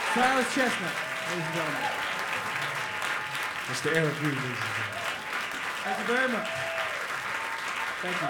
Cyrus Chestnut, ladies and gentlemen. Mr. Eric Reed, ladies and gentlemen. Thank you very much. Thank you.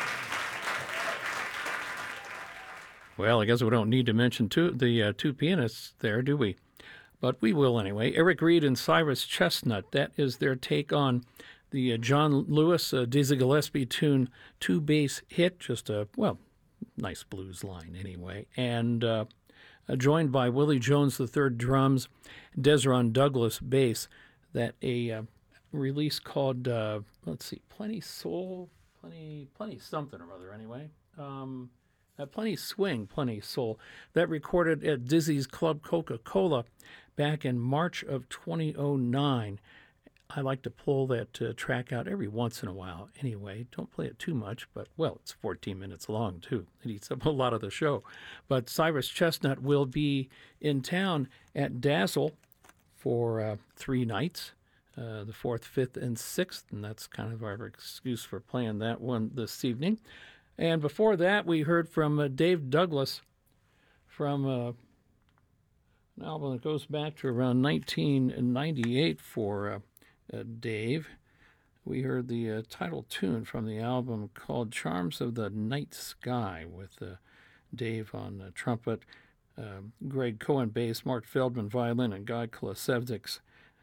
Well, I guess we don't need to mention the two pianists there, do we? But we will anyway. Eric Reed and Cyrus Chestnut. That is their take on the John Lewis, Dizzy Gillespie tune, two-bass hit, just a, well, nice blues line anyway. And joined by Willie Jones III drums, Desron Douglas bass. That a release called, let's see, Plenty Soul, Plenty something or other anyway. Plenty Swing, Plenty Soul. That recorded at Dizzy's Club Coca-Cola back in March of 2009. I like to pull that track out every once in a while anyway. Don't play it too much, but, well, it's 14 minutes long, too. It eats up a lot of the show. But Cyrus Chestnut will be in town at Dazzle for 3 nights, the 4th, 5th, and 6th, and that's kind of our excuse for playing that one this evening. And before that, we heard from Dave Douglas from an album that goes back to around 1998 for Dave. We heard the title tune from the album called Charms of the Night Sky with Dave on trumpet, Greg Cohen bass, Mark Feldman violin, and Guy Klosevsik.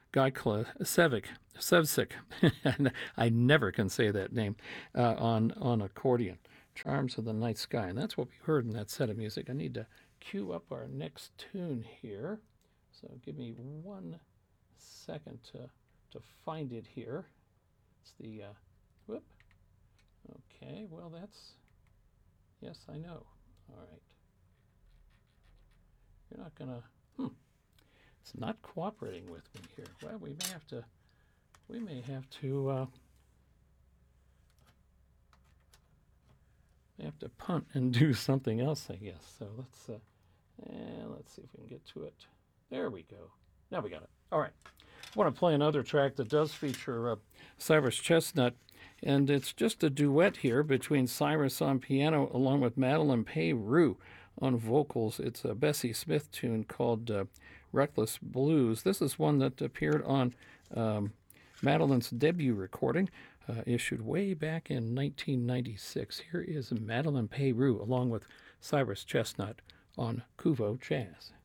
I never can say that name, on accordion. Charms of the Night Sky. And that's what we heard in that set of music. I need to cue up our next tune here. So give me 1 second to find it here. It's the, whoop. Okay, well that's, yes, I know. All right. You're not gonna, it's not cooperating with me here. Well, we may have to punt and do something else, I guess. So let's see if we can get to it. There we go. Now we got it. All right. I want to play another track that does feature Cyrus Chestnut, and it's just a duet here between Cyrus on piano along with Madeline Payru on vocals. It's a Bessie Smith tune called Reckless Blues. This is one that appeared on Madeline's debut recording, issued way back in 1996. Here is Madeline Payru along with Cyrus Chestnut on Kuvo Jazz.